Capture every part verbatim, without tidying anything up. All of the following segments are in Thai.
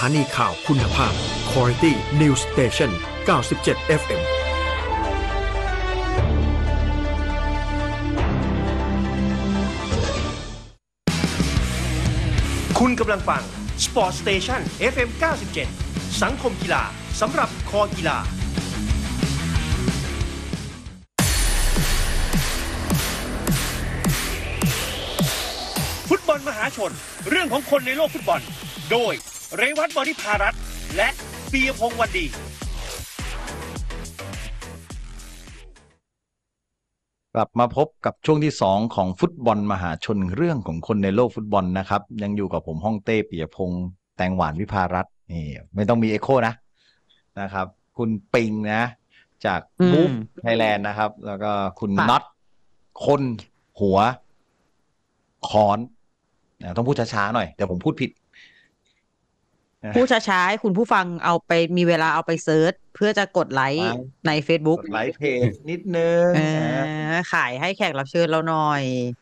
านีข่าวคุณภาพ Quality News Station เก้าสิบเจ็ด เอฟ เอ็มคุณกำลังฟัง Sport Station เอฟ เอ็ม เก้าสิบเจ็ด สังคมกีฬาสำหรับคอกีฬาฟุตบอลมหาชนเรื่องของคนในโลกฟุตบอลโดยเรวัต บริภารัตน์และปียพงษ์วันดีกลับมาพบกับช่วงที่สองของฟุตบอลมหาชนเรื่องของคนในโลกฟุตบอลนะครับยังอยู่กับผมฮ่องเต้ปิยพงษ์แตงหวานวิภารัตน์นี่ไม่ต้องมีเอโคนะนะครับคุณปิงนะจากบู๊ไทยแลนด์นะครับแล้วก็คุณน็อตคนหัวคอนต้องพูดช้าๆหน่อยเดี๋ยวผมพูดผิดพูดช้าๆให้คุณผู้ฟังเอาไปมีเวลาเอาไปเซิร์ชเพื่อจะกดไลค์ใน Facebook กดไลค์เพจนิดนึงขายให้แขกรับเชิญเราหน่อย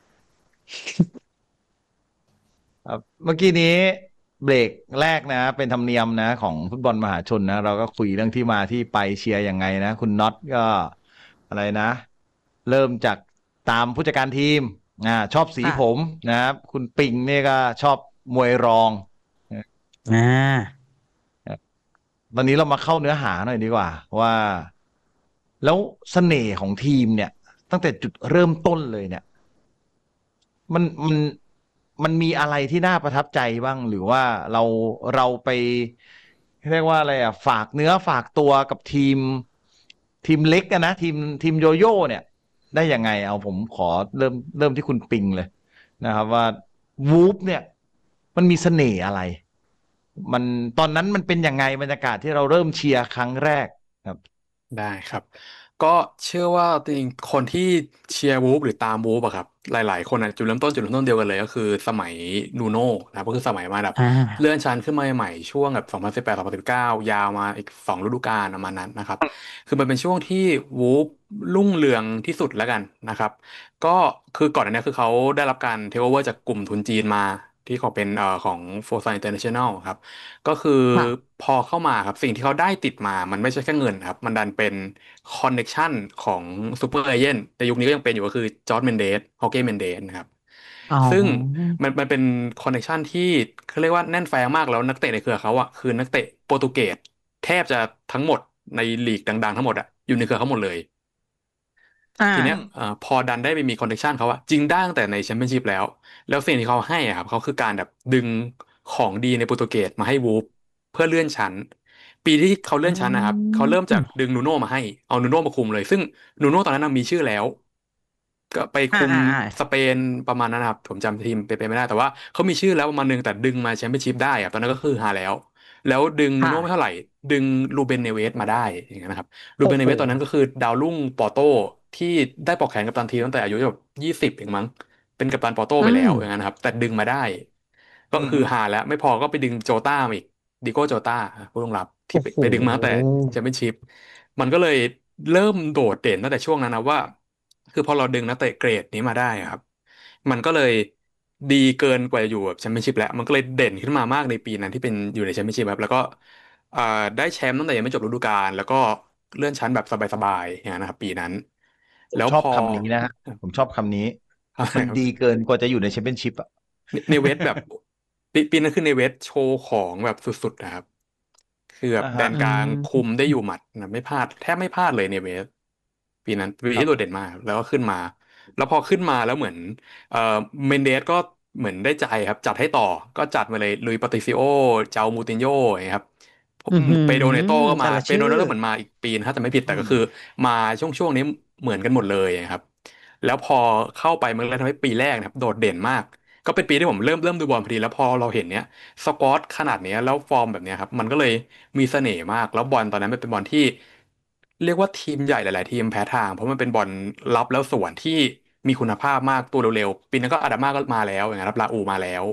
ครับเมื่อกี้นี้เบรกแรกนะเป็นธรรมเนียมนะของฟุตบอลมหาชนนะเราก็คุยเรื่องที่มาที่ไปเชียร์ยังไงนะคุณน็อตก็อะไรนะเริ่มจากตามผู้จัดการทีมอ่าชอบสีผมนะครับคุณปิงนี่ก็ชอบมวยรองอ่าตอนนี้เรามาเข้าเนื้อหาหน่อยดีกว่าว่าแล้วเสน่ห์ของทีมเนี่ยตั้งแต่จุดเริ่มต้นเลยเนี่ยมันมันมันมีอะไรที่น่าประทับใจบ้างหรือว่าเราเราไปเรียกว่าอะไรอ่ะฝากเนื้อฝากตัวกับทีมทีมเล็กกันนะทีมทีมโยโย่เนี่ยได้ยังไงเอาผมขอเริ่มเริ่มที่คุณปิงเลยนะครับว่าวูฟเนี่ยมันมีเสน่ห์อะไรมันตอนนั้นมันเป็นยังไงบรรยากาศที่เราเริ่มเชียร์ครั้งแรกครับได้ครับก็เชื่อว่าจริงคนที่เชียร์วูฟหรือตามวูฟอะครับหลายๆคนอะจุดเริ่มต้นจุดเริ่มต้นเดียวกันเลยก็คือสมัยนูโน่นะครับก็คือสมัยมาแบบเลื่อนชั้นขึ้นมาใหม่ช่วงแบบสองพันสิบแปด สองพันสิบเก้ายาวมาอีกสองฤดูกาลประมาณนั้นนะครับคือมันเป็นช่วงที่วูฟรุ่งเรืองที่สุดแล้วกันนะครับก็คือก่อนหน้านี้คือเขาได้รับการเทคโอเวอร์จากกลุ่มทุนจีนมาที่เขาเป็นเอ่อของโฟร์ไซน์อินเตอร์เนชั่นแนลครับก็คือพอเข้ามาครับสิ่งที่เขาได้ติดมามันไม่ใช่แค่เงินครับมันดันเป็นคอนเน็กชันของซูเปอร์เอเจนต์ในยุคนี้ก็ยังเป็นอยู่ก็คือจอร์จเมนเดสฮอเก้เมนเดสนะครับซึ่งมันมันเป็นคอนเน็กชันที่เขาเรียกว่าแน่นแฟ้งมากแล้วนักเตะในเครือเขาอ่ะคือนักเตะโปรตุเกสแทบจะทั้งหมดในลีกดังๆทั้งหมดอ่ะอยู่ในเครือเขาหมดเลยทีเนี้ยพอดันได้ไปมีคอนเนคชันเขาอะจริงได้ตั้งแต่ในแชมเปี้ยนชิพแล้วแล้วสิ่งที่เขาให้อะครับเขาคือการแบบดึงของดีในโปรตุเกสมาให้วูฟเพื่อเลื่อนชั้นปีที่เขาเลื่อนชั้นนะครับเขาเริ่มจากดึงนูโน่มาให้เอานูโน่มาคุมเลยซึ่งนูโน่ตอนนั้นมีชื่อแล้วก็ไปคุมสเปนประมาณนั้นครับผมจำทีมไปไม่ได้แต่ว่าเขามีชื่อแล้วประมาณนึงแต่ดึงมาแชมเปี้ยนชิพได้อะตอนนั้นก็คือหาแล้วแล้วดึงนูโน่ไม่เท่าไหร่ดึงลูเบนเนเวสมาได้อย่างเงี้ยนะครับลูเบนเนเวสตอนนั้นก็คือดาวรุ่งปอร์โตที่ได้ปลอกแขนกัปตันทีมตั้งแต่อายุแบบยี่สิบเองมั้งเป็นกัปตันปอร์โตไปแล้วอย่างนั้นนะครับแต่ดึงมาได้ก็คือหาแล้วไม่พอก็ไปดึงโจต้ามาอีกดิโก้โจต้าผู้รองรับที่ไปดึงมาแต่แชมเปี้ยนชิพมันก็เลยเริ่มโดดเด่นตั้งแต่ช่วงนั้นนะว่าคือพอเราดึงนักเตะเกรดนี้มาได้ครับมันก็เลยดีเกินกว่าจะอยู่แบบแชมเปี้ยนชิพแล้วมันก็เลยเด่นขึ้นมามากในปีนั้นที่เป็นอยู่ในแชมเปี้ยนชิพครับแล้วก็อ่าได้แชมป์ตั้งแต่ยังไม่จบฤดูกาลแล้วก็เลื่อนชั้นแบบสบายๆอย่างนั้นนะครับปีนั้นแล้วชอบคำนี้นะผมชอบคำนี้มันดีเกินกว่าจะอยู่ในแชมเปี้ยนชิพอะเนเวสแบบปีปีนั้นคือเนเวสโชว์ของแบบสุดๆนะครับคือแบบแดนกลางคุมได้อยู่หมัดนะไม่พลาดแทบไม่พลาดเลยเนเวสปีนั้นปีที่โดดเด่นมากแล้วก็ขึ้นมาแล้วพอขึ้นมาแล้วเหมือนเอ่อเมนเดสก็เหมือนได้ใจครับจัดให้ต่อก็จัดมาเลยลุยปาติซิโอเจ้ามูตินโญ่อย่างเงี้ยครับเปโดเนโต้ก็มาเปโดเนโต้เหมือนมาอีกปีนะถ้าจะไม่ผิดแต่ก็คือมาช่วงช่วงนี้เหมือนกันหมดเลยครับแล้วพอเข้าไปมันเลยทำให้ปีแรกนะครับโดดเด่นมากก็เป็นปีที่ผมเริ่มเริ่มดูบอลพอดีแล้วพอเราเห็นเนี้ยสควอตขนาดเนี้ยแล้วฟอร์มแบบเนี้ยครับมันก็เลยมีเสน่ห์มากแล้วบอลตอนนั้นมันเป็นบอลที่เรียกว่าทีมใหญ่หลายๆทีมแพ้ทางเพราะมันเป็นบอลรับแล้วสวนที่มีคุณภาพมากตัวเร็วๆปีนั้นก็อาดาม่าก็มาแล้วอย่างเงี้ยครับลาอูมาแล้ว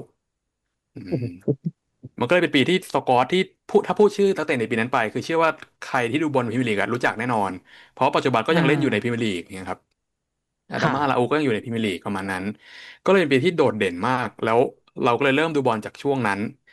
มันก็เลยเป็นปีที่สกอตที่พูดถ้าพูดชื่อตั้งแต่ในปีนั้นไปคือเชื่อว่าใครที่ดูบอลพรีเมียร์ลีกรู้จักแน่นอนเพราะปัจจุบันก็ยังเล่นอยู่ในพรีเมียร์ลีกเนี่ยครับอาดาม่าลาอูก็ยังอยู่ในพรีเมียร์ลีกประมาณนั้นก็เลยเป็นปีที่โดดเด่นมากแล้วเราก็เลยเริ่มดูบอลจากช่วงนั้น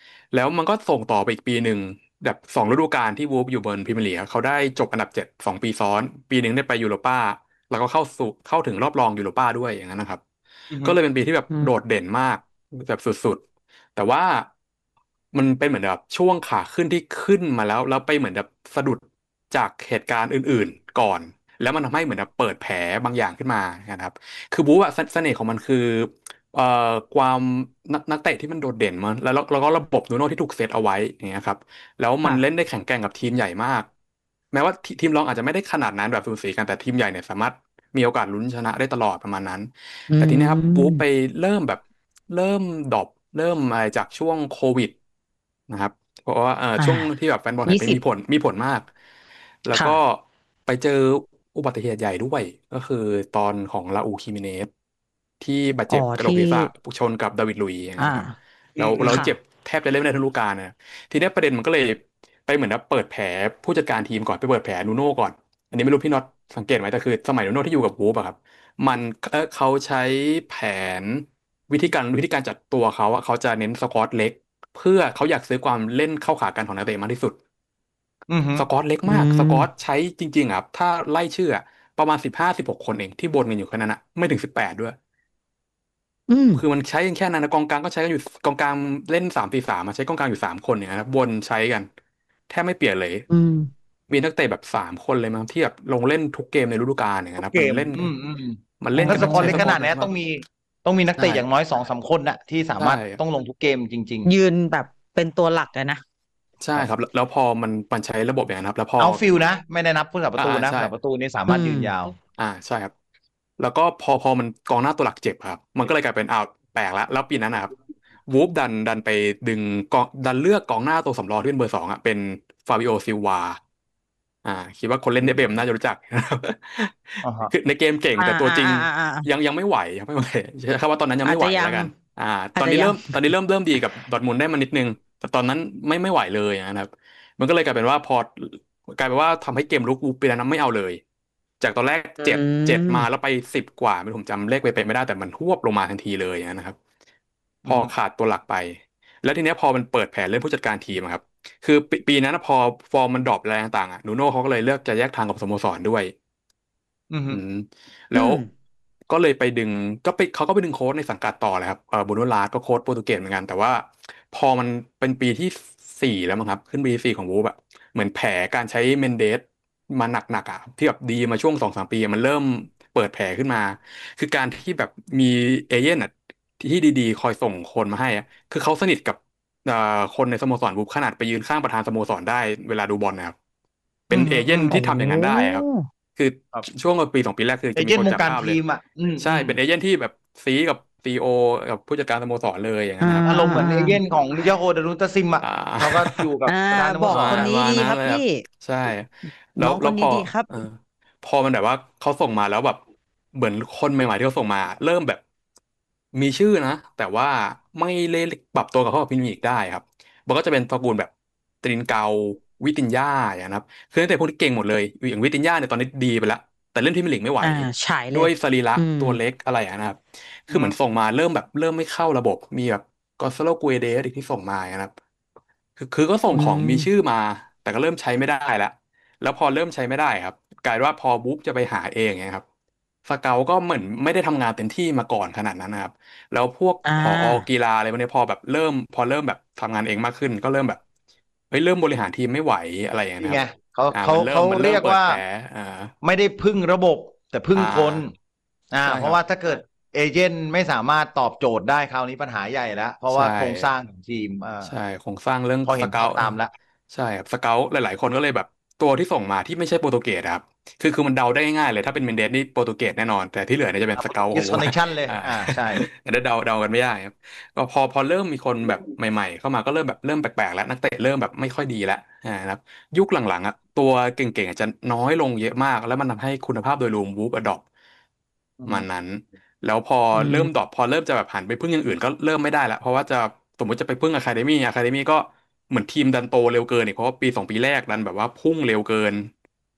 แล้วมันก็ส่งต่อไปอีกปีหนึ่งแบบสองฤดูกาลที่วูฟอยู่บนพรีเมียร์ลีกเขาได้จบอันดับเจ็ดสองปีซ้อนปีหนึ่งได้ไปยูโรป้าแล้วก็เข้าสู่เข้าถึงรอบรองยูโรป้าด้วยอย่างนั้นนะครับอือฮึก็เลยเป็นปีที่แบบอืมโดดเด่นมากแบบสุดๆแต่ว่ามันเป็นเหมือนแบบช่วงขาขึ้นที่ขึ้นมาแล้วแล้วไปเหมือนแบบสะดุดจากเหตุการณ์อื่นๆก่อนแล้วมันทำให้เหมือนแบบเปิดแผลบางอย่างขึ้นมานะครับคือบู๊อะเสเสน่ห์ของมันคือ เอ่อความนักนักเตะที่มันโดดเด่นมันแล้วแล้วแล้วก็ระบบนูโน่ที่ถูกเซตเอาไว้อย่างเงี้ยครับแล้วมันเล่นค่ะได้แข็งแกร่งกับทีมใหญ่มากแม้ว่าทีทีมรองอาจจะไม่ได้ขนาดนั้นแบบสูสีกันแต่ทีมใหญ่เนี่ยสามารถมีโอกาสลุ้นชนะได้ตลอดประมาณนั้นอืแต่ทีนี้ครับบู๊ไปมเริ่มแบบเริ่มดรอปเริ่มอะไรจากช่วงโควิดนะครับเพราะว่าเอ่ออ่าช่วงที่แบบแฟนบอลหายยี่สิบไปมีผลมีผลมากแล้วก็ค่ะไปเจออุบัติเหตุใหญ่ด้วยก็คือตอนของลาอูคิมิเนส ที่บาดอ๋อเจ็บกระโหลกที่ศีรษะชนกับดาวิดลุยส์อย่างอ่านั้นนะครับอืมอืมแล้วเราค่ะเจ็บแทบจะเล่นไม่ได้ทั้งฤดูกาลนะทีนี้ประเด็นมันก็เลยไปเหมือนกับเปิดแผลผู้จัดการทีมก่อนไปเปิดแผลนูโน่ก่อนอันนี้ไม่รู้พี่น็อตสังเกตไหมแต่คือสมัยนูโน่ที่อยู่กับวูฟอะครับมันเอ่อเขาใช้แผนวิธีการวิธีการจัดตัวเขาอะเขาจะเน้นสควอตเล็กเพื่อเขาอยากซื้อความเล่นเข้าขากันของนักเตะมากที่สุดอือฮึสกอตเล็กอืมากสกอตมใช้จริงๆอะครับถ้าไล่ชื่ออะประมาณสิบห้าสิบหกคนเองที่บนกันอยู่แค่นั้นอะไม่ถึงสิบแปดด้วยอืมคือมันใช้กันแค่นั้นนะกองกลางก็ใช้กันอยู่กองกลางเล่นสามสี่สามมาใช้กองกลางอยู่สามคนเนี่ยนะครับบนใช้กันแทบไม่เปลี่ยนเลยอืมมีนักเตะแบบสามคนเลยมั้งที่แบบลงเล่นทุกเกมในฤดูกาลอย่างเงี้ทุกเกมยนะครับมันเล่นอืมอืมมันเล่นอ๋อกันแบบใช้ถ้าสกอร์เล็กสกอร์เล็กขนาดเนี้ยต้องมากมีต้องมีนักใช่เตะอย่างน้อยสองสามคนน่ะที่สาใช่มารถต้องลงทุกเกมจริงยืนแบบเป็นตัวหลักอะนะใช่ๆครับครับแล้วแล้วพอมันมันใช้ระบบอย่างนั้นครับแล้วพอเอาฟิลนะไม่ได้นับผู้สาประตูอ่าอ่าใช่นะผู้สาประตูนี่สาอืมารถยืมนยาวอ่าใช่ครับแล้วก็พอพอมันกองหน้าตัวหลักเจ็บครับมันก็เลยกลายเป็นอ้าวแปลกแล้วแล้วปีนั้นนะครับวูฟดันดันไปดึงกองดันเลือกกองหน้าตัวสำรองที่เป็นเบอร์สองอ่ะเป็นฟาบิโอซิลวาอ่าคิดว่าคนเล่นเอฟเอ็มน่าจะรู้จักนะครับอ่าฮะคือในเกมเก่งอ่าแต่ตัวจริงอ่าอ่าอ่าอ่ายังยังไม่ไหวยังไม่ไหวใช้คำว่าตอนนั้นยังไม่ไหวอาจจะยังแล้วกันอ่าตอาจจะยังอนนี้เริ่มตอนนี้เริ่มเริ่มดีกับดอร์ทมุนด์ได้มานิดนึงแต่ตอนนั้นไม่ไม่ไหวเลยนะครับมันก็เลยกลายเป็นว่าพอกลายเป็นว่าทำให้เกมลุกวูฟปีนั้นไม่เอาเลย จากตอนแรกอืเจ็ดเจ็ดมาแล้วมไปสิบกว่าไม่ผมจำเลขไปเป็นไม่ได้แต่มันหวบลงมาทันทีเลยนะครับพอือฮึอขาดตัวหลักไปแล้วทีเนี้ยพอมันเปิดแผนเรื่องผู้จัดการทีมอะครับคือปีปีนั้นนะพอฟอร์มมันดรอปอะไรต่างๆอ่ะนูโน่เขาก็เลยเลือกจะแยกทางกับสโมสรด้วยอือฮึอืมแล้วอืมก็เลยไปดึงก็ไปเขาก็ไปดึงโค้ชในสังกัดต่อเลยครับเออบูโนลาสก็โค้ชโปรตุเกสเหมือนกันแต่ว่าพอมันเป็นปีที่สี่แล้วมั้งครับขึ้นปีที่สี่ของวูฟอะเหมือนแผลการใช้เมนเดสมาหนักๆอะที่แบบดีมาช่วงสองสามปีอะมันเริ่มเปิดแผลขึ้นมาคือการที่แบบมีเอเย่นอะที่ดีๆคอยส่งคนมาให้อะคือเขาสนิทกับเอ่อคนในสโมสรวูฟขนาดไปยืนข้างประธานสโมสรได้เวลาดูบอลนะครับเป็อืนเอเย่นมอืมโอ้ที่ทำอย่างนั้นได้ครับ คือครับช่วงปีสองปีแรกคือเอจะมีคนเจนต์วงการจับภาพเลยทีมอ่ะอืมใช่อืมเป็นเอเจนต์ที่แบบซีกับซีโอกับผู้จัดการสโมสรเลยอย่างอ่านั้นนะครับอารมณ์เหมือนอ่าเอเจนต์ของมิยาโฮดารุนตาซิมอ่ะอ่เขาก็าอยู่กับอ่าประธานสบอกโมสรอ่ะคนนี้ดีประมาณนั้นครับพี่เลยครับใช่แล้น้องคนนี้วแล้วพอดีครับเออพอมันแบบว่าเขาส่งมาแล้วแบบเหมือนคนใหม่ๆที่เขาส่งมาเริ่มแบบมีชื่อนะแต่ว่าไม่เล่นปรับตัวกับเข้ากับพรีเมียร์ลีกได้ครับมันก็จะเป็นตระกูลแบบตรินเกาวิตินญ่าอย่างนั้นครับคือตั้งแต่พวกที่เก่งหมดเลยอย่างวิตินญ่าเนี่ยตอนนี้ดีไปแล้วแต่เล่นพรีเมียร์ลีกไม่ไหวอ่าฉายเลยด้วยสรีระอืมตัวเล็กอะไรอย่างนั้นนะครับอืคือเหมือนส่มงมาเริ่มแบบเริ่มไม่เข้าระบบมีแบบกอนซาโลกูเอเดสอีกที่ส่งมาอย่างนั้นครับ คือคือก็ส่งอืของมีชื่อมมาแต่ก็เริ่มใช้ไม่ได้แล้วแล้วพอเริ่มใช้ไม่ได้ครับกลายว่าพอบุ๊บจะไปหาเองเนี่ยครับสเกาก็เหมือนไม่ได้ทำงานเต็มที่มาก่อนขนาดนั้นนะครับแล้วพวกอ่ผอกีาฬาอะไรพวกนี้พอแบบเริ่มพอเริ่มแบบทำงานเองมากขึ้นก็เริ่มแบบเฮ้ยเริ่มบริหารทีมไม่ไหวอะไรอย่างนี้นี่ไงนะครับเขาอ่าเขาเขามันเริ่มมันเริ่เรียกว่ามเปิดแผลอ่าไม่ได้พึ่งระบบแต่พึ่อ่งคนาอ่าเพราะใช่ครับว่าถ้าเกิดเอเจนต์ไม่สามารถตอบโจทย์ได้คราวนี้ปัญหาใหญ่แล้วเพราะใช่ว่าโครงสร้างของทีมอ่าใช่โครงสร้างเรื่องพอเห็นภาสเกลพตามแล้วใช่ครับสเกลหลายๆคนก็เลยแบบตัวที่ส่งมาที่ไม่ใช่โปรตุเกสอะครับคือคือมันเดาได้ง่ายๆเลยถ้าเป็นเมนเดสนี่โปรตุเกสแน่นอนแต่ที่เหลือเนี่ยจะเป็นโปรตุสเกลของผมเกสคอนเนคชั่นเลยอ่าอ่าใช่อันนี้เดาเดากันไม่ได้ครับก็พอพอเริ่มมีคนแบบใหม่ๆเข้ามาก็เริ่มแบบเริ่มแปลกๆแล้วนักเตะเริ่มแบบไม่ค่อยดีแล้วอ่านะครับยุคหลังๆอ่ะตัวเก่งๆอาจจะน้อยลงเยอะมากแล้วมันทำให้คุณภาพโดยรวมวูฟอดอปอืมมันนั้น แล้วพออืเริ่มดรอปมพอเริ่มจะแบบหันไปพึ่งอย่างอื่นก็เริ่มไม่ได้ละเพราะว่าจะสมมติจะไปพึ่งอะคาเดมี่อะคาเดมี่ก็เหมือนทีมดันโตเร็วเกินอีกเพราะว่าปีสองปีแรกดันแบบว่าพุ่งเร็วเกิน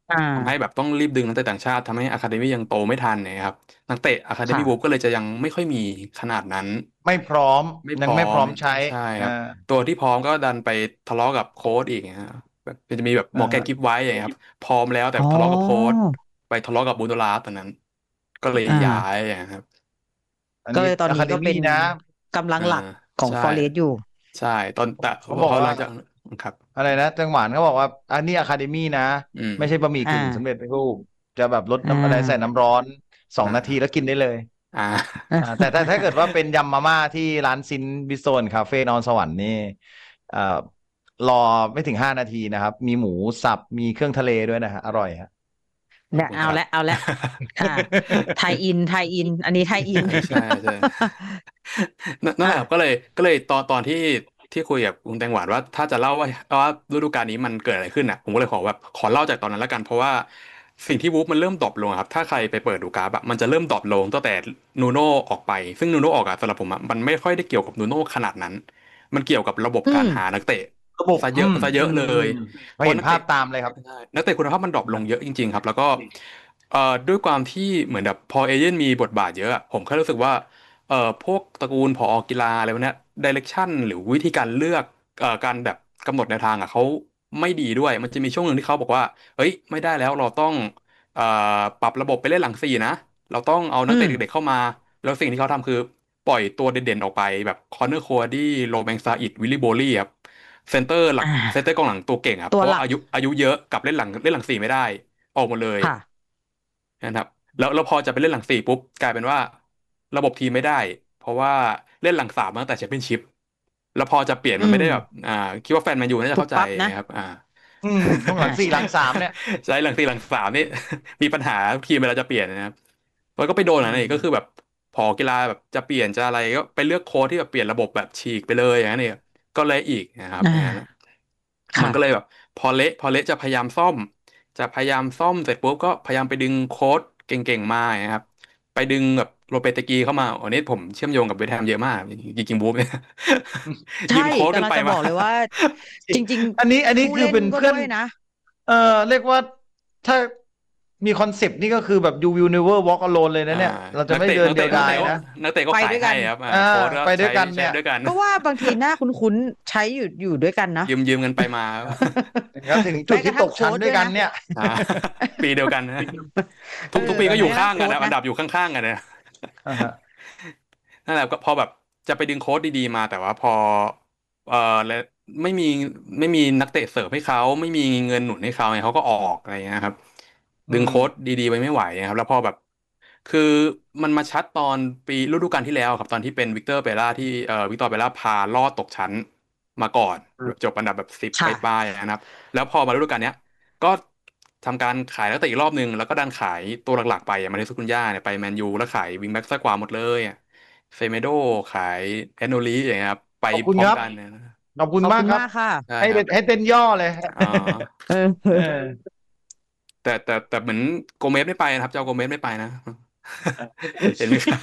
อ่าทำให้แบบต้องรีบดึงนักเตะต่างชาติทำให้อะคาเดมี่ยังโตไม่ทันเนี่ยครับนักเตะอะคาเดมี่วูฟค่ะก็เลยจะยังไม่ค่อยมีขนาดนั้นไม่พร้อมไม่พร้อยังไม่พร้มอมใช้ใช่ครับอ่าตัวที่พร้อมก็ดันไปทะเลาะกับโค้ชอีกนะฮะแบบจะมีแบบมอร์แกนอ่ากิฟไว้อย่างเงี้ยครับพร้อมแล้วแต่อ๋ทะเลาะกับโค้ชอไปทะเลาะกับบูโดลาตอนนั้นก็เลยอ่ย้ายาอย่างเงี้ยครับอันนี้ก็เลยตอนอะคาเดนี้ก็เป็นมี่นะกำลังอ่าหลักของใช่ฟอเรสต์อยู่ใช่ตอนแต่เขาบอกว่าพอหลังจากครับอะไรนะจังหวานเขาบอกว่าอันนี้อะคาเดมี่นะอืมไม่ใช่บะหมี่อ่ากึ่งสำเร็จรูปจะแบบลดอ่น้ำอะไรใส่าน้ำร้อนสองนาทีอ่าแล้วกินได้เลยอ่าอ่าแต่ถ้าถ้าเกิดว่าเป็นยำมาม่าที่ร้านซินบิสโซนคาเฟ่นอนสวรรค์นี่เอ่อรอไม่ถึงห้านาทีนะครับมีหมูสับมีเครื่องทะเลด้วยนะฮะอร่อยฮะขอเนี่ยเอาบคุณครับละเอาละอ่าไทยอินไทยอินอันนี้ไทยอินใช่ใช่นั่นนั่นแหอ่ะละครับก็เลยก็เลยตอนตอนที่ที่คุยกับคุณแตงหวานว่าถ้าจะเล่าว่าว่าฤดูกาลนี้มันเกิดอะไรขึ้นอ่ะผมก็เลยขอแบบขอเล่าจากตอนนั้นแล้วกันเพราะว่าสิ่งที่วูฟมันเริ่มดรอปลงอะครับถ้าใครไปเปิดดูกราฟอะมันจะเริ่มดรอปลงตั้งแต่นูโน่ออกไปซึ่งนูโน่ออกอะสำหรับผมอะมันไม่ค่อยได้เกี่ยวกับนูโน่ขนาดนั้นมันเกี่ยวกับระบบอืมการหานักเตะระบบซะเยอะอืมซะเยอะเลอืมอืมยพอเห็นภาพเพราะนักเตะตามเลยครับใช่นักเตะคุณภาพมันดรอปลงเยอะจริงๆครับแล้วก็เอ่อด้วยความที่เหมือนแบบพอเอเย่นมีบทบาทเยอะอะผมแค่รู้สึกว่า เอ่อพวกตระกูลผอกีฬาอะไรพวกเนี้ยดิเรกชันหรือวิธีการเลือกเอ่อการแบบกำหนดแนวทางอ่ะเขาไม่ดีด้วยมันจะมีช่วงหนึ่งที่เขาบอกว่าเฮ้ยไม่ได้แล้วเราต้องเอ่อปรับระบบไปเล่นหลังสี่นะเราต้องเอานัอืมกเตะเด็กๆเข้ามาแล้วสิ่งที่เขาทำคือปล่อยตัวเด่นๆออกไปแบบคอนเนอร์โคอาดี้โรแมงซาอิดวิลลี่โบลี่ครับเซนเตอร์หลักอ่าเซนเตอร์กองหลังตัวเก่งครับตัวหลักเพราะว่าอายุอายุเยอะกับเล่นหลังเล่นหลังสี่ไม่ได้ออกหมดเลยค่ะนะครับแล้วแล้วพอจะไปเล่นหลังสี่ปุ๊บกลายเป็นว่าระบบทีมไม่ได้เพราะว่าเล่นหลังสามมาตั้งแต่แชมเปี้ยนชิพแล้วพอจะเปลี่ยนอืมมันไม่ได้แบบอ่าคิดว่าแฟนแมนยูน่าจะปุ๊บเข้าใจปั๊บนะนะครับอ่าอืมช่วงหลังสี่หลังสามเนี่ยใช่หลังสี่หลังสามนี่มีปัญหาทีมเวลาจะเปลี่ยนนะครับแล้วก็ไปโดนอือะไรก็คือมแบบพอกีฬาแบบจะเปลี่ยนจะอะไรก็ไปเลือกโค้ชที่แบบเปลี่ยนระบบแบบฉีกไปเลยอย่างนั้นเนี่ยก็เละอีกนะครับอ่อย่างนั้นามันก็เลยแบค่ะบพอเละพอเละจะพยายามซ่อมจะพยายามซ่อมเสร็จปุ๊บก็พยายามไปดึงโค้ดเก่งๆมาอย่างเงี้ยครับไปดึงแบบโรเปเตกีเข้ามาอันนี้ผมเชื่อมโยงกับเวทแฮมเยอะมากจริงๆบู๊เนี่ยใช่ยืมโค้ดกันกำลังจะบไปมาอกเลยว่าจริงอันนี้อันๆผู้นี้คือเล่นก็เป็นเพื่อนด้วยนะเอ่อเรียกว่าถ้ามีคอนเซปต์นี่ก็คือแบบ you will never walk alone เลยนะอ่าเนี่ยเราจะนักเตะไม่เดินนักเตะนักเตะก็เดียวดายนะนักเตะก็ไปขายให้ด้วยกันครับอ่าอ่าโค้ดก็ไปด้วใช้ยกันเนี่ยใช้ด้วยกันก็ว่าบางทีหน้าคุ้นๆใช้อยู่อยู่ด้วยกันนะยืมยืมกันไปมาครับถึงจุดที่ตกชั้นด้วยกันเนี่ยอ่าปีเดียวกันนะเออทุกทุกปีก็อยู่แม้กระทั่ข้างกันนะอังโค้ชนะนดับอยู่ข้างๆกันนะอ่าฮะนั่นแหละก็พอแบบจะไปดึงโค้ดดีๆมาแต่ว่าพอเออและไม่มีไม่มีนักเตะเสริมให้เขาไม่มีเงินหนุนให้เขาเนี่ยเขาก็ออกอะไรเงี้ยครับอืมดึงโค้ดดีๆไว้ไม่ไหวนะครับแล้วพอแบบคือมันมาชัดตอนปีฤดูกาลที่แล้วครับตอนที่เป็นวิกเตอร์เปร่าที่เอ่อวิกตอร์เปร่าพารอดตกชั้นมาก่อนจบอันดับแบบสิบปค่ะลายๆนะครับแล้วพอมาฤดูกาลเนี้ยก็ทำการขายนักเตะอีกรอบนึงแล้วก็ดันขายตัวหลักๆไปมาเลสกุนย่าเนี่ยไปแมนยูแล้วขายวิงแบ็กซ้ายขวาหมดเลยอะ เซเมโดขายแอนโนลีอย่างเงี้ยครับไปขอบคุณครับพร้อมกันนะขอบคุณขอบมากครับคุณมากค่ะใช่ให้ครับเป็นให้เต้นย่อเลยอ๋อเอเอออแต่แต่แต่เหมือนโกเมสไม่ไปนะครับเจ้าโกเมสไม่ไปนะเห็นไหมครับ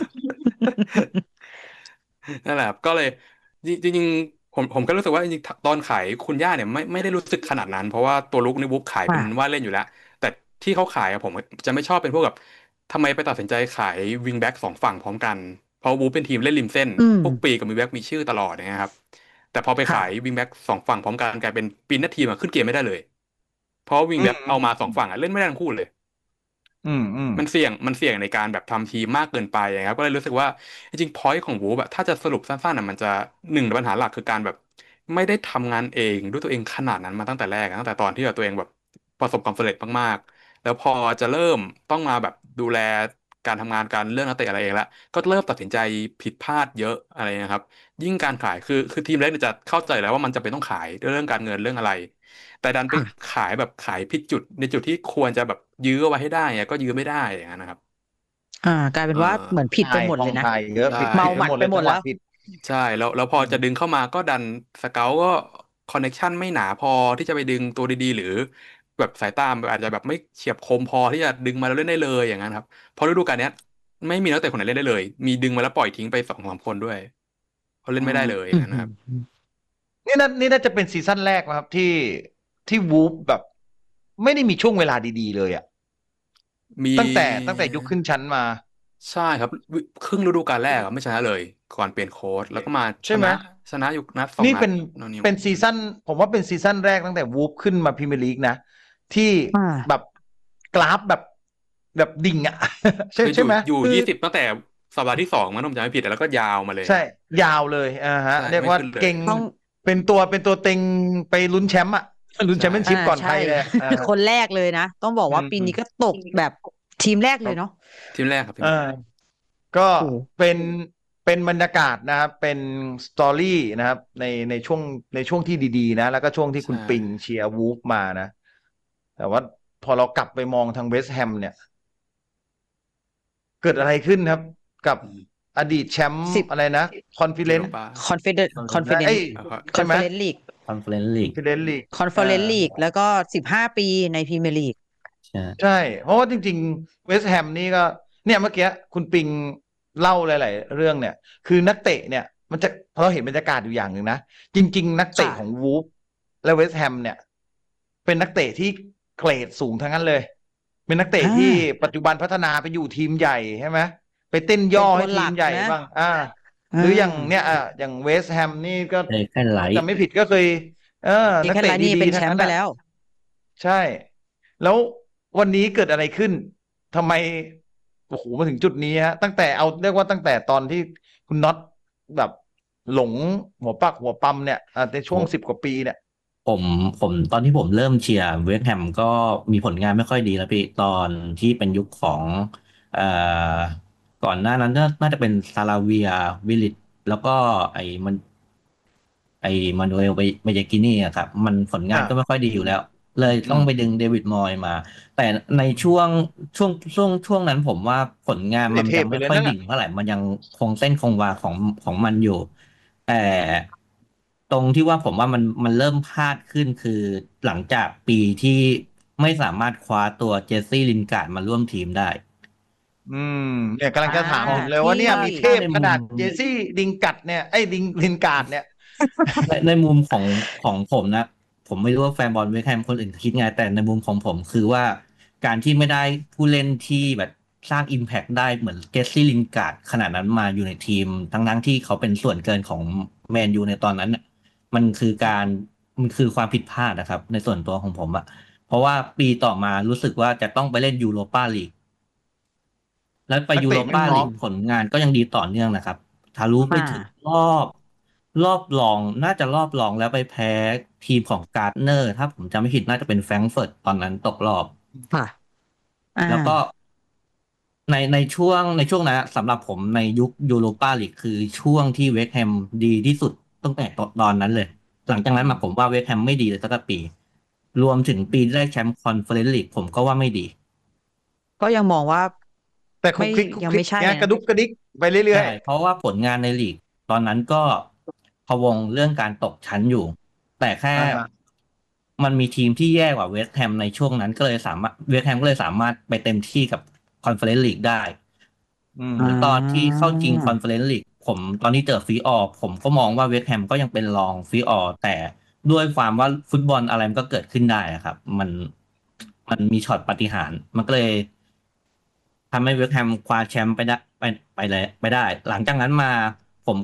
นั่นแหละครับก็เลยจริงจริงๆผมผมก็รู้สึกว่าจริงๆตอนขายคุณย่าเนี่ยไม่ไม่ได้รู้สึกขนาดนั้นเพราะว่าตัวลุกในบุ๊กขายเป็นว่าค่ะเล่นอยู่แล้วแต่ที่เขาขายอะผมจะไม่ชอบเป็นพวกแบบทำไมไปตัดสินใจขายวิงแบ็กสองฝั่งพร้อมกันเพราะบุ๊กเป็นทีมเล่นริมเส้นอืมพวกปีกกับวิงแบ็กมีชื่อตลอดนะครับ แต่พอไปค่ะขายวิงแบ็กสองฝั่งพร้อมกันกลายเป็นปีนหน้าทีมอะขึ้นเกมไม่ได้เลยเพราะวิงอืแบ็กเอามาสมองฝั่งอะเล่นไม่ได้ทั้งคู่เลยอืมอืมมันเสี่ยงมันเสี่ยงในการแบบทำทีมมากเกินไปนะครับก็เลยรู้สึกว่าจริงๆพอยต์ของวูฟอะถ้าจะสรุปสั้นๆอะมันจะหนึ่งในปัญหาหลักคือการแบบไม่ได้ทำงานเองด้วยตัวเองขนาดนั้นมาตั้งแต่แรกอะตั้งแต่ตอนที่แบบตัวเองแบบประสบความสำเร็จมากๆแล้วพอจะเริ่มต้องมาแบบดูแลการทำงานการเรื่องนักเตะอะไรเองแล้วก็เริ่มตัดสินใจผิดพลาดเยอะอะไรนะครับ ยิ่งการขายคือคือทีมเล็กเนี่ยจะเข้าใจแล้วว่ามันจะเป็นต้องขายเรื่องการเงินเรื่องอะไรแต่ดันไปค่ะขายแบบขายผิดจุดในจุดที่ควรจะแบบยื้อเอาไว้ให้ได้เนี่ยก็ยื้อไม่ได้อย่างนั้นนะครับอ่ากลายเป็เอนว่าเหมือนผิดใช่ไปหมดเลยนะคลองไทยเยอะใช่ผิดเมาหมัดผิดไปหมดเลยไปหมดแล้วจังหวะผิดใช่แล้วแล้วพออืมจะดึงเข้ามาก็ดันสเกลก็คอนเน็กชันไม่หนาพอที่จะไปดึงตัวดีๆหรือแบบสายตามอาจจะแบบไม่เฉียบคมพอที่จะดึงมาแล้วเล่นได้เลยอย่างนั้นครับเพราะฤดูกาลเนี้ยไม่มีนักเตะคนไหนเล่นได้เลยมีดึงมาแล้วปล่อยทิ้งไปสองสามคนด้วยเขาเล่อืนไม่ได้เลยอมย่าอืมอืมงนั้นนะครับนี่น่านี่น่าจะเป็นซีซั่นแรกนะครับที่ที่วูฟแบบไม่ได้มีช่วงเวลาดีๆเลยอ่ะมีตั้งแต่ตั้งแต่ยุคขึ้นชั้นมาใช่ครับวิครึ่งฤดูกาลแรกอะไม่ชนะเลยก่อนเปลี่ยนโค้ชแล้วก็มาชใช่ไหมนะชนะอยู่นัดสองนี่นัดเป็นโน่นนี่เป็นซีซั่นผมว่าเป็นซีซั่นแรกตั้งแต่วูฟขึ้นมาพรีเมียร์ลีกนะ ที่อ่าแบบกราฟแบบแบบดิ่งอ่ะ ใช่คืออใช่ยู่ไหมอยู่คือยี่สิบตั้งแต่สัปดาห์ที่สองมั้งผมจำไม่ผิดแล้วก็ยาวมาเลยใช่ยาวเลยอ่าฮะใช่เรียกไม่ว่าขึ้นเลยเก่งต้องเป็นตัวเป็นตัวเต็งไปลุ้นแชมป์อ่ะลุ้นแชมเปี้ยนชิพอ่าก่อนใครใช่เลยอ่าคนแรกเลยนะ ต้องบอกว่าอืมปีนี้ก็ตกแบบทีมแรกเลยเนาะทีมแรกครับทีมเอแรกอก็โอ้โหเป็นเป็นบรรยากาศนะครับ เป็นสตอรี่นะครับ ในในช่วงในช่วงที่ดีๆ นะ แล้วก็ช่วงที่คุณใช่ปิงเชียร์วูฟมานะ แต่ว่าพอเรากลับไปมองทางเวสต์แฮมเนี่ย เกิดอะไรขึ้นครับ กับอดีตแชมป์สิบอะไรนะคอนฟิเยู n นโรซ์ปาคอนเฟเดคอนเฟเดนเอ้ยแล้วก็คอใช่นไหเฟมเรนซ์ลีกคอนเฟอเรนซ์ลีคอก นฟิเ n นซ์ลีกคอนเฟอเรนซ์ลีกแล้วก็สิบห้าปีในพรีเมียร์ลีกใช่ใช่ เพราะว่าจริงๆเวสต์แฮมนี่ก็ เนี่ยเมื่อกี้คุณปิงเล่าหลายๆเรื่องเนี่ย คือนักเตะเนี่ย มันจะเราเห็นบรรยากาศอยู่อย่างหนึ่งนะ จริง ๆ นักเตะค่ะของวูฟและเวสต์แฮมเนี่ย เป็นนักเตะที่เกรดสูงทั้งนั้นเลย เป็นนักเตะอ่าที่ปัจจุบันพัฒนาไปอยู่ทีมใหญ่ใช่ไหมไปเต้นย่อเป็นให้ตัวหลัทีมกใหญ่นะบ้างอ่า หรืออย่างเนี่ยอ่ะอย่างเวสต์แฮมนี่ก็เดคแคนไลท์จำไม่ผิดก็เคย เออเดนักแคนเตะไลน์นี่ดีเป็นๆทั้แชงมนั้ป์นไปอ่ะแล้วใช่ แล้ววันนี้เกิดอะไรขึ้นทำไมโอ้โหมาถึงจุดนี้ฮะ ตั้งแต่เอาเรียกว่าตั้งแต่ตอนที่คุณน็อตแบบหลงหัวปักหัวปั๊มเนี่ยอ่ะในช่วงโอ้สิบกว่าปีเนี่ยผมผมตอนที่ผมเริ่มเชียร์เวสต์แฮมก็มีผลงานไม่ค่อยดีแล้วพี่ตอนที่เป็นยุคของเอ่อก่อนหน้านั้นน่าน่าจะเป็นซาลาเวียวิลิตแล้วก็ไอ้มันไอ้มานูเอลเบเยกินี่อะครับมันผลงานอ่าก็ไม่ค่อยดีอยู่แล้ว เลยอืต้องมไปดึงเดวิดมอยส์มา แต่ในช่วงช่วงช่วงช่วงนั้นผมว่าผลงานไม่มันได้เทยัพงไปไม่เลยค่อยนั่นดิ่น่ะงเท่าไหร่มันยังคงเส้นคงวาของของมันอยู่ แต่ตรงที่ว่าผมว่ามันมันเริ่มพลาดขึ้นคือหลังจากปีที่ไม่สามารถคว้าตัวเจสซี่ลินการ์ดมาร่วมทีมได้อืมเนี่ยกำลังจะถามอ่าถึงเลยว่าเนี่ยที่มีเทพในมุมขนาดเจสซี่ดิงกัดเนี่ยไอ้ยดิงลินการ์ดเนี่ยในในมุมของของผมนะ ผมไม่รู้ว่าแฟนบอลเวสต์แฮมคนอื่นคิดไง แต่ในมุมของผมคือว่าการที่ไม่ได้ผู้เล่นที่แบบสร้าง Impact ได้เหมือนเจสซี่ลินการ์ดขนาดนั้นมาอยู่ในทีม ทั้งทั้งที่เขาเป็นส่วนเกินของแมนยูในตอนนั้นน่ะมันคือการมันคือความผิดพลาดนะครับ ในส่วนตัวของผมอะเพราะว่าปีต่อมารู้สึกว่าจะต้องไปเล่นยูโรปาลีก แล้วไปนักยูเตะโรไม่ปาพร้ลีอมกผลงานก็ยังดีต่อเนื่องนะครับทะลุไปอ่าถึงรอบรอบรองน่าจะรอบรองแล้วไปแพ้ทีมของการ์ดเนอร์ ถ้าผมจำไม่ผิดน่าจะเป็นแฟรงก์เฟิร์ตตอนนั้นตกรอบค่ะอ่าแล้วก็ในในช่วงในช่วงนั้นสำหรับผมในยุคยูโรปาลีกคือช่วงที่เวสต์แฮมดีที่สุดตั้งแต่ตอนนั้นเลย หลังจากนั้นมาผมว่าเวสต์แฮมไม่ดีเลยสักปี รวมถึงปีที่ได้แชมป์คอนเฟอเรนซ์ลีกผมก็ว่าไม่ดีก็ยังมองว่าแต่คุไม่กคลิกคุกยังคลิไม่กใช่เนี่ยนะกระดุกกระดิกไปเรื่อยใช่เพราะว่าผลงานในลีกตอนนั้นก็พะวงเรื่องการตกชั้นอยู่ แต่แค่ๆอ่าฮะมันมีทีมที่แย่กว่าเวสต์แฮมในช่วงนั้นก็เลยสามารถเวสต์แฮมก็เลยสามารถไปเต็มที่กับคอนเฟอเรนซ์ลีกได้อืมหรือตอนที่เข้าชิงอ่าคอนเฟอเรนซ์ลีกผมตอนที่เจอฟรีออร์ผมก็มองว่าเวสต์แฮมก็ยังเป็นรองฟรีออร์แต่ด้วยความว่าฟุตบอลอะไรมันก็เกิดขึ้นได้อะครับ มันมันมีช็อตปาฏิหาริย์มันก็เลยทำให้เวสต์แฮมคว้าแชมป์ไปได้ไปไปเลยไปได้ หลังจากนั้นมา